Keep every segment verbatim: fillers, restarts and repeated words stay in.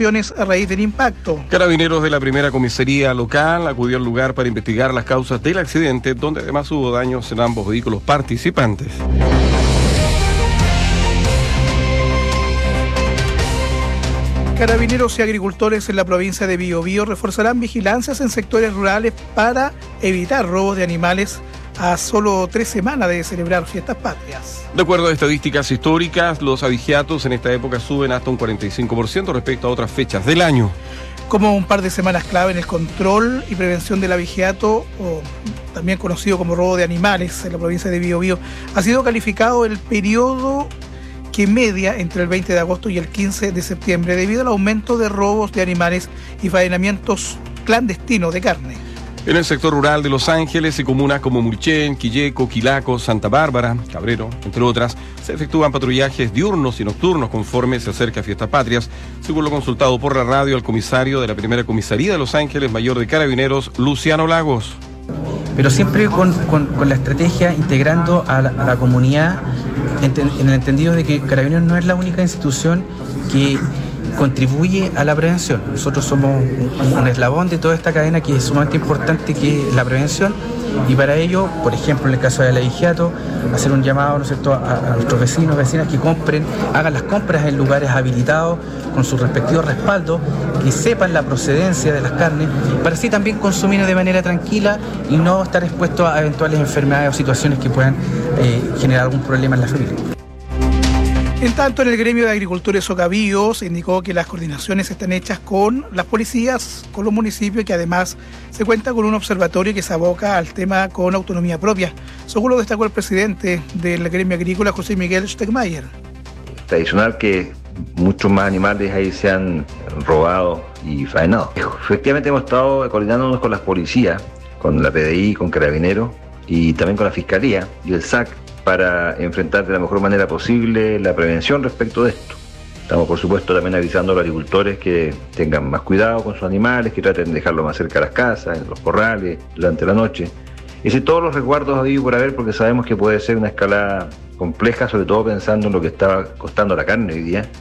investigaciones a raíz del impacto. Carabineros de la primera comisaría local acudió al lugar para investigar las causas del accidente, donde además hubo daños en ambos vehículos participantes. Carabineros y agricultores en la provincia de Biobío reforzarán vigilancias en sectores rurales para evitar robos de animales a solo tres semanas de celebrar fiestas patrias. De acuerdo a estadísticas históricas, los abigeatos en esta época suben hasta un cuarenta y cinco por ciento respecto a otras fechas del año. Como un par de semanas clave en el control y prevención del abigeato, o también conocido como robo de animales en la provincia de Biobío, ha sido calificado el periodo que media entre el veinte de agosto y el quince de septiembre debido al aumento de robos de animales y faenamientos clandestinos de carne. En el sector rural de Los Ángeles y comunas como Mulchen, Quilleco, Quilaco, Santa Bárbara, Cabrero, entre otras, se efectúan patrullajes diurnos y nocturnos conforme se acerca a Fiestas Patrias, según lo consultado por la radio al comisario de la primera comisaría de Los Ángeles, mayor de Carabineros, Luciano Lagos. Pero siempre con, con, con la estrategia integrando a la, a la comunidad en, en el entendido de que Carabineros no es la única institución que contribuye a la prevención. Nosotros somos un, un eslabón de toda esta cadena que es sumamente importante, que es la prevención, y para ello, por ejemplo, en el caso del abigeato, hacer un llamado, ¿no es cierto?, a, a nuestros vecinos, vecinas que compren, hagan las compras en lugares habilitados con sus respectivos respaldos, que sepan la procedencia de las carnes, para así también consumir de manera tranquila y no estar expuestos a eventuales enfermedades o situaciones que puedan eh, generar algún problema en la familia. En tanto, en el gremio de agricultores Socavío se indicó que las coordinaciones están hechas con las policías, con los municipios, y que además se cuenta con un observatorio que se aboca al tema con autonomía propia. Según lo destacó el presidente del gremio agrícola, José Miguel Stegmayer. Tradicional que muchos más animales ahí se han robado y faenado. Efectivamente hemos estado coordinándonos con las policías, con la P D I, con Carabineros y también con la Fiscalía y el S A C, para enfrentar de la mejor manera posible la prevención respecto de esto. Estamos, por supuesto, también avisando a los agricultores que tengan más cuidado con sus animales, que traten de dejarlos más cerca de las casas, en los corrales, durante la noche. Y así todos los resguardos habidos por haber, porque sabemos que puede ser una escalada compleja, sobre todo pensando en lo que está costando la carne hoy día.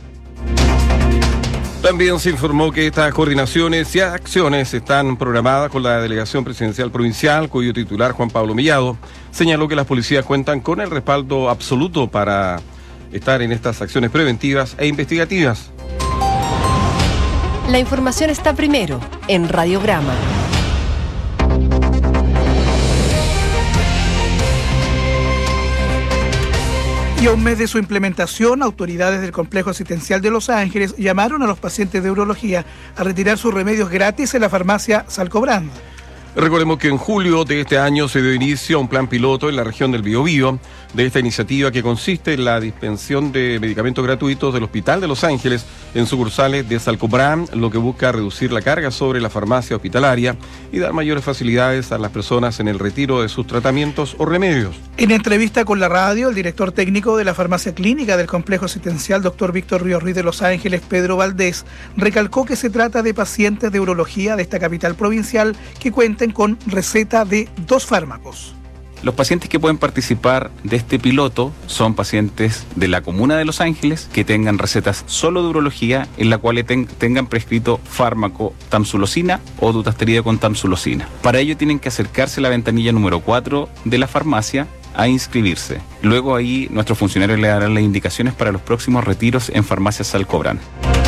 También se informó que estas coordinaciones y acciones están programadas con la Delegación Presidencial Provincial, cuyo titular, Juan Pablo Mellado, señaló que las policías cuentan con el respaldo absoluto para estar en estas acciones preventivas e investigativas. La información está primero en Radiograma. Y a un mes de su implementación, autoridades del Complejo Asistencial de Los Ángeles llamaron a los pacientes de urología a retirar sus remedios gratis en la farmacia Salcobrand. Recordemos que en julio de este año se dio inicio a un plan piloto en la región del Biobío de esta iniciativa, que consiste en la dispensación de medicamentos gratuitos del Hospital de Los Ángeles en sucursales de Salcobrand, lo que busca reducir la carga sobre la farmacia hospitalaria y dar mayores facilidades a las personas en el retiro de sus tratamientos o remedios. En entrevista con la radio, el director técnico de la farmacia clínica del Complejo Asistencial, doctor Víctor Ríos Ruiz de Los Ángeles, Pedro Valdés, recalcó que se trata de pacientes de urología de esta capital provincial que cuentan con receta de dos fármacos. Los pacientes que pueden participar de este piloto son pacientes de la comuna de Los Ángeles que tengan recetas solo de urología, en la cual ten, tengan prescrito fármaco tamsulosina o dutasterida con tamsulosina. Para ello tienen que acercarse a la ventanilla número cuatro de la farmacia a inscribirse. Luego ahí nuestros funcionarios le darán las indicaciones para los próximos retiros en farmacias Salcobrand.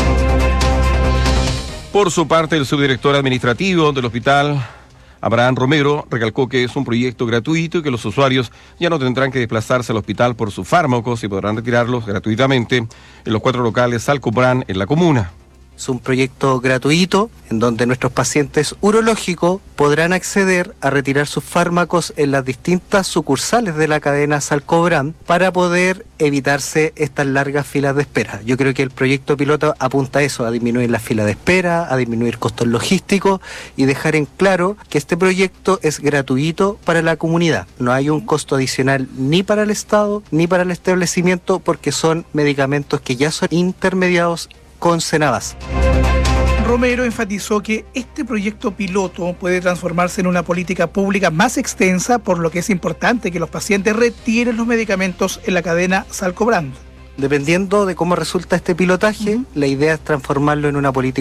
Por su parte, el subdirector administrativo del hospital, Abraham Romero, recalcó que es un proyecto gratuito y que los usuarios ya no tendrán que desplazarse al hospital por sus fármacos y podrán retirarlos gratuitamente en los cuatro locales Salcobrand en la comuna. Es un proyecto gratuito en donde nuestros pacientes urológicos podrán acceder a retirar sus fármacos en las distintas sucursales de la cadena Salcobrand para poder evitarse estas largas filas de espera. Yo creo que el proyecto piloto apunta a eso, a disminuir las filas de espera, a disminuir costos logísticos y dejar en claro que este proyecto es gratuito para la comunidad. No hay un costo adicional ni para el Estado ni para el establecimiento, porque son medicamentos que ya son intermediados con Senavas. Romero enfatizó que este proyecto piloto puede transformarse en una política pública más extensa, por lo que es importante que los pacientes retiren los medicamentos en la cadena Salcobrand. Dependiendo de cómo resulta este pilotaje, uh-huh. la idea es transformarlo en una política